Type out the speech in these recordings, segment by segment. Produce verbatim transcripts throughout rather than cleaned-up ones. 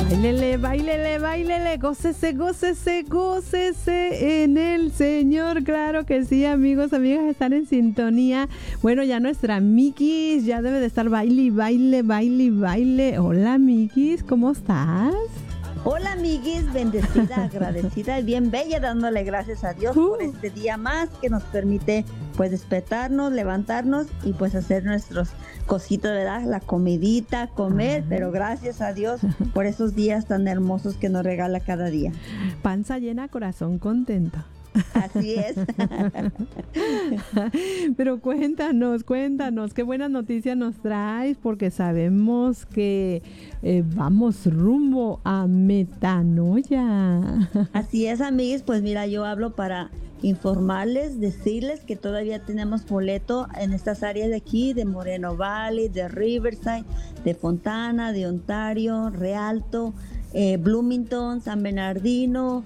Báilele, báilele, báilele, gócese, gócese, gócese en el Señor. Claro que sí, amigos, amigas, están en sintonía. Bueno, ya nuestra Mikis ya debe de estar baile, baile, baile, baile. Hola, Mikis, ¿cómo estás? Hola, amiguis, bendecida, agradecida y bien bella, dándole gracias a Dios uh. por este día más que nos permite pues despertarnos, levantarnos y pues hacer nuestros cositas, ¿verdad? La comidita, comer, uh. pero gracias a Dios por esos días tan hermosos que nos regala cada día. Panza llena, corazón contento. Así es. Pero cuéntanos, cuéntanos, qué buenas noticias nos traes, porque sabemos que eh, vamos rumbo a Metanoia. Así es, amigos, pues mira, yo hablo para informarles, decirles que todavía tenemos boleto en estas áreas de aquí, de Moreno Valley, de Riverside, de Fontana, de Ontario, Rialto, eh, Bloomington, San Bernardino,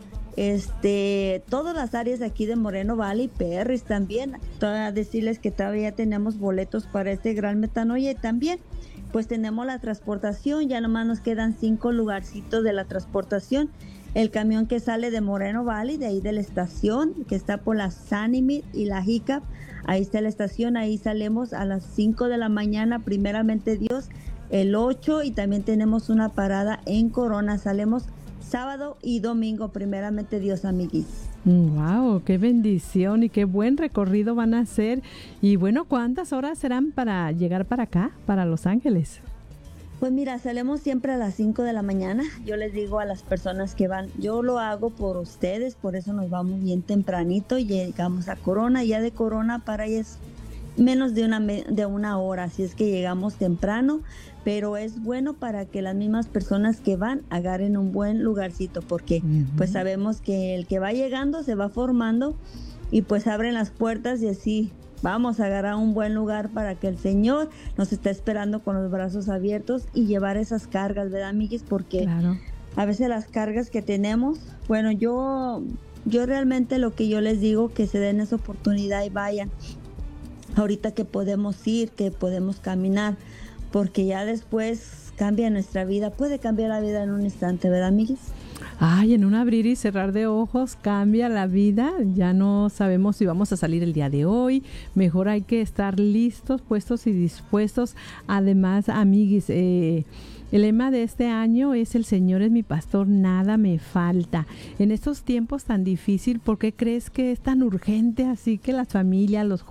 este, todas las áreas aquí de Moreno Valley, Perris también. Todas decirles que todavía tenemos boletos para este gran Metanoia y también pues tenemos la transportación, ya nomás nos quedan cinco lugarcitos de la transportación. El camión que sale de Moreno Valley, de ahí de la estación, que está por la Sanimit y la Hiccup, ahí está la estación, ahí salimos a las cinco de la mañana, primeramente Dios, el ocho, y también tenemos una parada en Corona, salimos sábado y domingo, primeramente Dios, amiguis. Wow, qué bendición y qué buen recorrido van a hacer. Y bueno, ¿cuántas horas serán para llegar para acá, para Los Ángeles? Pues mira, salimos siempre a las cinco de la mañana. Yo les digo a las personas que van, yo lo hago por ustedes, por eso nos vamos bien tempranito y llegamos a Corona. Ya de Corona para allá es menos de una, de una hora, así es que llegamos temprano, pero es bueno para que las mismas personas que van agarren un buen lugarcito, porque uh-huh. pues sabemos que el que va llegando se va formando y pues abren las puertas y así vamos a agarrar un buen lugar para que el Señor nos está esperando con los brazos abiertos y llevar esas cargas, ¿verdad, amiguis? Porque claro. a veces las cargas que tenemos, bueno, yo, yo realmente lo que yo les digo, que se den esa oportunidad y vayan. Ahorita que podemos ir, que podemos caminar, porque ya después cambia nuestra vida, puede cambiar la vida en un instante, ¿verdad, amiguis? Ay, en un abrir y cerrar de ojos cambia la vida, ya no sabemos si vamos a salir el día de hoy, mejor hay que estar listos, puestos y dispuestos. Además, amiguis, eh, el lema de este año es: el Señor es mi pastor, nada me falta. En estos tiempos tan difíciles, ¿por qué crees que es tan urgente así que las familias, los